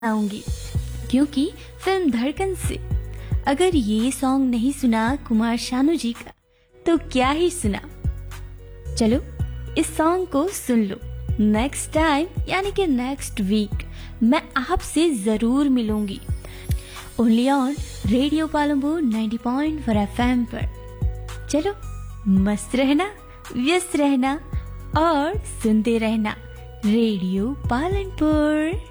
आऊंगी, क्योंकि फिल्म धड़कन से अगर ये सॉन्ग नहीं सुना कुमार शानू जी का तो क्या ही सुना। चलो इस सॉन्ग को सुन लो। नेक्स्ट टाइम यानी कि नेक्स्ट वीक मैं आपसे जरूर मिलूंगी only on radio Palampur 90.4 FM पर। चलो मस्त रहना, व्यस्त रहना और सुनते रहना रेडियो पालनपुर।